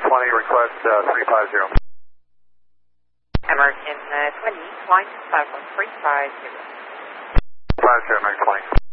20, request 350. American 20, flight 7350. 50, American 20.